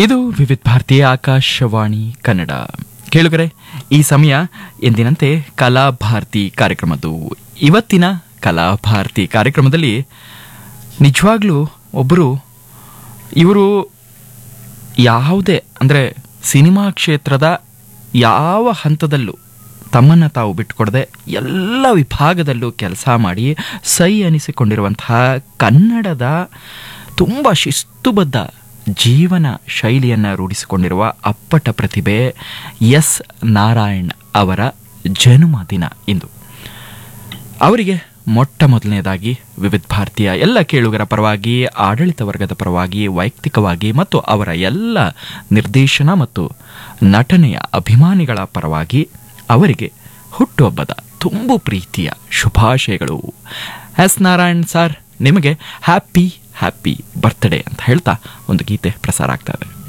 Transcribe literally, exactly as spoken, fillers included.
ಇದು ವಿವಿಧ ಭಾರತೀಯ ಆಕಾಶವಾಣಿ ಕನ್ನಡ. ಕೇಳುಗರೆ, ಈ ಸಮಯ ಎಂದಿನಂತೆ ಕಲಾಭಾರತಿ ಕಾರ್ಯಕ್ರಮದ್ದು. ಇವತ್ತಿನ ಕಲಾಭಾರತಿ ಕಾರ್ಯಕ್ರಮದಲ್ಲಿ ನಿಜವಾಗ್ಲೂ ಒಬ್ಬರು ಇವರು ಯಾವುದೇ ಅಂದರೆ ಸಿನಿಮಾ ಕ್ಷೇತ್ರದ ಯಾವ ಹಂತದಲ್ಲೂ ತಮ್ಮನ್ನು ತಾವು ಬಿಟ್ಟುಕೊಡದೆ ಎಲ್ಲ ವಿಭಾಗದಲ್ಲೂ ಕೆಲಸ ಮಾಡಿ ಸೈ ಅನಿಸಿಕೊಂಡಿರುವಂತಹ ಕನ್ನಡದ ತುಂಬ ಶಿಸ್ತುಬದ್ಧ ಜೀವನ ಶೈಲಿಯನ್ನು ರೂಢಿಸಿಕೊಂಡಿರುವ ಅಪ್ಪಟ ಪ್ರತಿಭೆ ಎಸ್ ನಾರಾಯಣ್ ಅವರ ಜನ್ಮದಿನ ಇಂದು. ಅವರಿಗೆ ಮೊಟ್ಟ ಮೊದಲನೇದಾಗಿ ವಿವಿಧ ಭಾರತೀಯ ಎಲ್ಲ ಕೇಳುಗರ ಪರವಾಗಿ, ಆಡಳಿತ ವರ್ಗದ ಪರವಾಗಿ, ವೈಯಕ್ತಿಕವಾಗಿ ಮತ್ತು ಅವರ ಎಲ್ಲ ನಿರ್ದೇಶನ ಮತ್ತು ನಟನೆಯ ಅಭಿಮಾನಿಗಳ ಪರವಾಗಿ ಅವರಿಗೆ ಹುಟ್ಟುಹಬ್ಬದ ತುಂಬು ಪ್ರೀತಿಯ ಶುಭಾಶಯಗಳು. ಎಸ್ ನಾರಾಯಣ್ ಸರ್, ನಿಮಗೆ ಹ್ಯಾಪಿ ಹ್ಯಾಪಿ ಬರ್ತ್ಡೇ ಅಂತ ಹೇಳ್ತಾ ಒಂದು ಗೀತೆ ಪ್ರಸಾರ ಆಗ್ತಾ ಇದೆ.